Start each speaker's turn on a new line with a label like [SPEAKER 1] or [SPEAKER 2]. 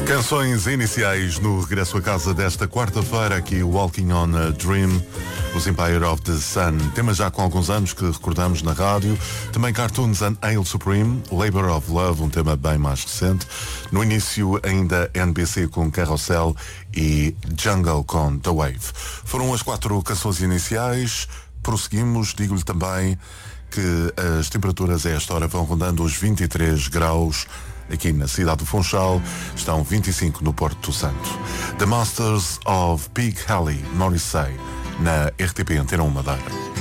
[SPEAKER 1] Canções iniciais no regresso a casa desta quarta-feira, aqui Walking on a Dream, os Empire of the Sun, tema já com alguns anos que recordamos na rádio, também Cartoons and Hail Supreme, Labor of Love, um tema bem mais recente, no início ainda NBC com Carousel e Jungle com The Wave. Foram as 4 canções iniciais, prosseguimos, digo-lhe também que as temperaturas a esta hora vão rondando os 23 graus, aqui na cidade do Funchal, estão 25 no Porto Santo. The Masters of Big Halley, Morrissey, na RTP Antena 1 Madeira.